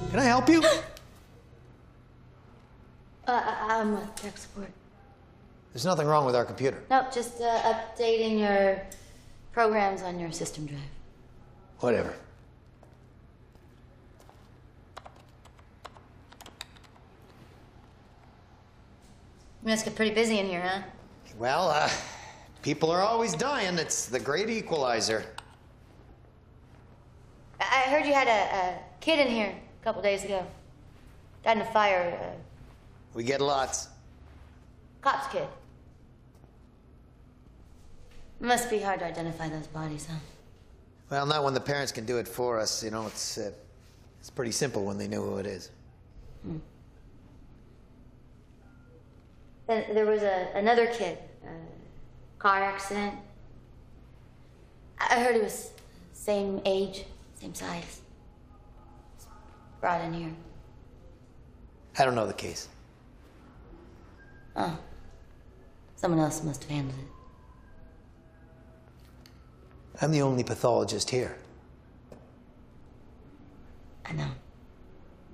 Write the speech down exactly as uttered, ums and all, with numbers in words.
Can I help you? Uh, I- I'm with tech support. There's nothing wrong with our computer. Nope, just uh, updating your programs on your system drive. Whatever. You must get pretty busy in here, huh? Well, uh, people are always dying. It's the great equalizer. I I heard you had a, a kid in here a couple days ago. Died in a fire. Uh, We get lots. cop's kid. Must be hard to identify those bodies, huh? Well, not when the parents can do it for us. You know, it's uh, it's pretty simple when they know who it is. Hmm. Then there was a, another kid, a car accident. I heard he was same age, same size. Brought in here. I don't know the case. Oh. Someone else must have handled it. I'm the only pathologist here. I know.